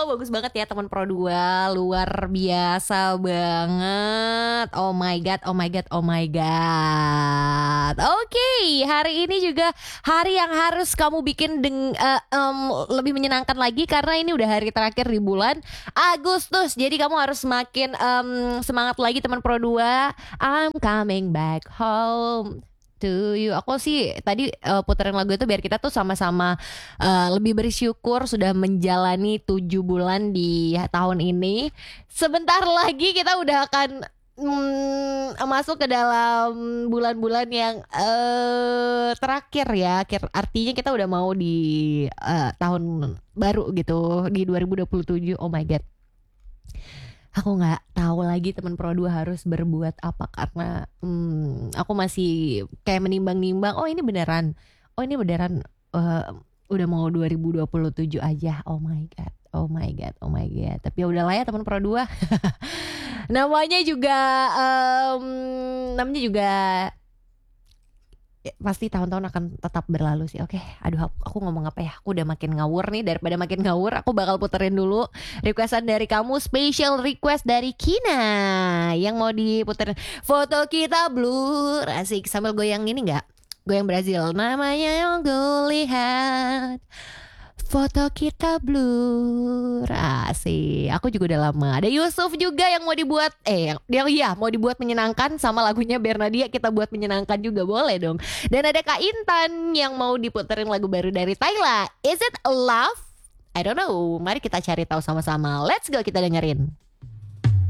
bagus banget ya teman Pro 2. Luar biasa banget. Oh my god, oh my god, oh my god. Oke, hari ini juga hari yang harus kamu bikin lebih menyenangkan lagi, karena ini udah hari terakhir di bulan Agustus. Jadi kamu harus makin semangat lagi teman Pro 2. I'm coming back home to you. Aku sih tadi puterin lagu itu biar kita tuh sama-sama lebih bersyukur sudah menjalani 7 bulan di tahun ini. Sebentar lagi kita udah akan masuk ke dalam bulan-bulan yang terakhir ya. Artinya kita udah mau di tahun baru gitu, di 2027. Oh my god, aku nggak tahu lagi teman Pro 2 harus berbuat apa, karena aku masih kayak menimbang-nimbang. Oh ini beneran udah mau 2027 aja. Oh my god, oh my god, oh my god. Tapi ya udahlah ya teman Pro 2. namanya juga pasti tahun-tahun akan tetap berlalu sih. Oke, aduh aku ngomong apa ya? Aku udah makin ngawur nih. Daripada makin ngawur, aku bakal puterin dulu requestan dari kamu. Special request dari Kina yang mau diputerin Foto Kita Blur. Asik, sambil goyang ini nggak? Goyang Brazil. Namanya yang gue lihat, Foto Kita Blur. Asik. Aku juga udah lama. Ada Yusuf juga yang mau dibuat mau dibuat menyenangkan sama lagunya Bernadia. Kita buat menyenangkan juga boleh dong. Dan ada Kak Intan yang mau diputerin lagu baru dari Tyla. Is it love? I don't know. Mari kita cari tahu sama-sama. Let's go, kita dengerin.